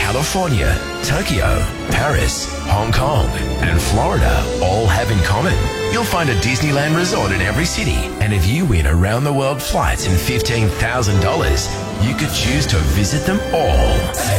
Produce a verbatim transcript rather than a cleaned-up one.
California, Tokyo, Paris, Hong Kong, and Florida all have in common. You'll find a Disneyland resort in every city, and if you win around-the-world flights and fifteen thousand dollars, you could choose to visit them all.